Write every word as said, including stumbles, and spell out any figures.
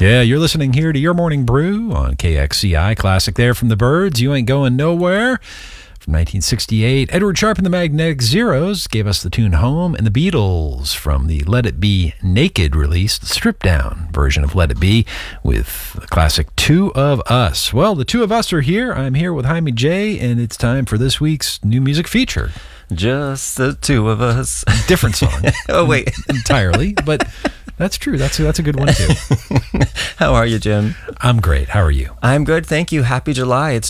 Yeah, you're listening here to Your Morning Brew on K X C I. Classic there from the Byrds. You Ain't Going Nowhere. From nineteen sixty-eight, Edward Sharpe and the Magnetic Zeros gave us the tune Home, and the Beatles from the Let It Be Naked release, the stripped-down version of Let It Be, with the classic Two of Us. Well, the two of us are here. I'm here with Jaime J, and it's time for this week's new music feature. Just the two of us. Different song. Oh, wait. Entirely, but that's true. That's a, that's a good one, too. How are you, Jim? I'm great. How are you? I'm good, thank you. Happy July. It's